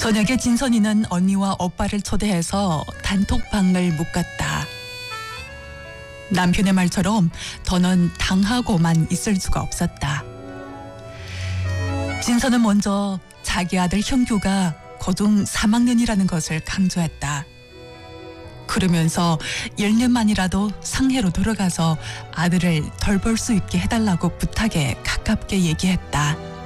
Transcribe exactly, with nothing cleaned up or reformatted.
저녁에 진선이는 언니와 오빠를 초대해서 단톡방을 묶었다. 남편의 말처럼 더는 당하고만 있을 수가 없었다. 진선은 먼저 자기 아들 형규가 고등 삼 학년이라는 것을 강조했다. 그러면서 일 년만이라도 상해로 돌아가서 아들을 덜 볼 수 있게 해달라고 부탁에 가깝게 얘기했다.